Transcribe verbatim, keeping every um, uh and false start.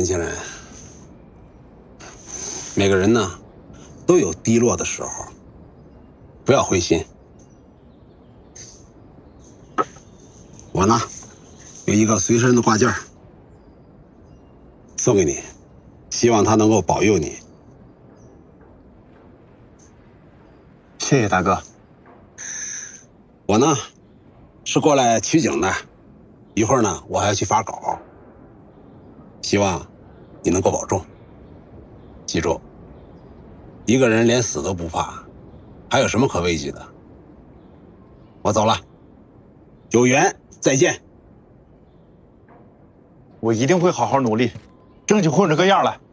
年轻人，每个人呢都有低落的时候，不要灰心。我呢有一个随身的挂件，送给你，希望它能够保佑你。 谢谢大哥。 我呢是过来取景的，一会儿呢我还要去发稿，希望你能够保重。记住，一个人连死都不怕，还有什么可畏惧的？我走了，有缘再见。 我一定会好好努力，争取混出个样来。